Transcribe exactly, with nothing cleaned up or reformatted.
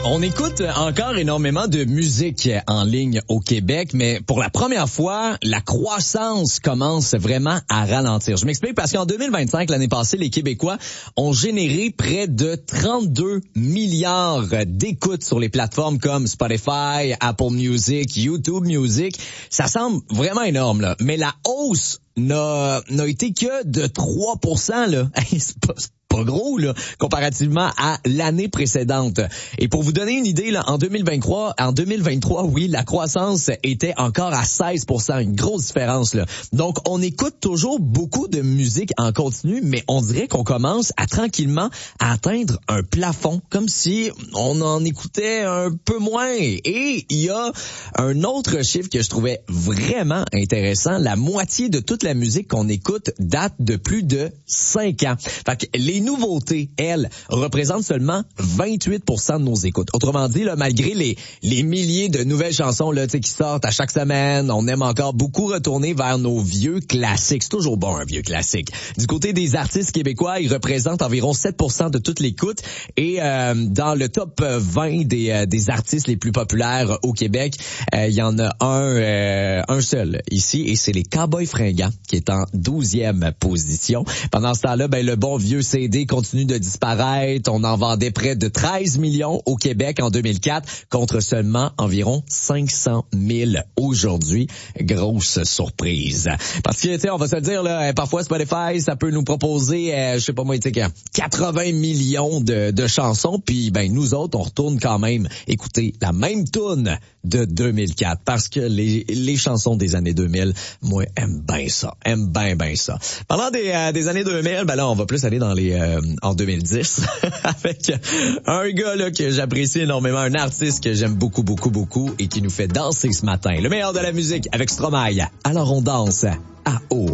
On écoute encore énormément de musique en ligne au Québec, mais pour la première fois, la croissance commence vraiment à ralentir. Je m'explique parce qu'en deux mille vingt-cinq, l'année passée, les Québécois ont généré près de trente-deux milliards d'écoutes sur les plateformes comme Spotify, Apple Music, YouTube Music. Ça semble vraiment énorme, là. Mais la hausse n'a, n'a été que de trois pour cent, là. C'est pas, c'est pas gros, là, comparativement à l'année précédente. Et pour vous donner une idée, là, en deux mille vingt-trois, en deux mille vingt-trois, oui, la croissance était encore à seize pour cent, une grosse différence, là. Donc, on écoute toujours beaucoup de musique en continu, mais on dirait qu'on commence à tranquillement à atteindre un plafond, comme si on en écoutait un peu moins. Et il y a un autre chiffre que je trouvais vraiment intéressant. La moitié de toute la musique qu'on écoute date de plus de cinq ans. Fait que les nouveautés, elles, représentent seulement vingt-huit pour cent de nos écoutes. Autrement dit, là, malgré les, les milliers de nouvelles chansons là, qui sortent à chaque semaine, on aime encore beaucoup retourner vers nos vieux classiques. C'est toujours bon, un vieux classique. Du côté des artistes québécois, ils représentent environ sept pour cent de toute l'écoute. Et euh, dans le top vingt des, euh, des artistes les plus populaires au Québec, euh, il y en a un, euh, un seul ici, et c'est les Cowboys Fringants, qui est en douzième position. Pendant ce temps-là, ben, le bon vieux C D continue de disparaître. On en vendait près de treize millions au Québec en deux mille quatre contre seulement environ cinq cent mille aujourd'hui. Grosse surprise. Parce que, tu sais, on va se le dire, là, parfois Spotify, ça peut nous proposer, euh, je sais pas moi, tu sais, quatre-vingts millions de, de chansons, puis ben nous autres, on retourne quand même écouter la même toune de deux mille quatre parce que les, les chansons des années deux mille, moi, aime bien ça. Aime bien, bien ça. Parlant des, euh, des années deux mille, ben là, on va plus aller dans les euh, en deux mille dix avec un gars là que j'apprécie énormément, un artiste que j'aime beaucoup, beaucoup, beaucoup et qui nous fait danser ce matin. Le meilleur de la musique avec Stromae. Alors on danse à haut.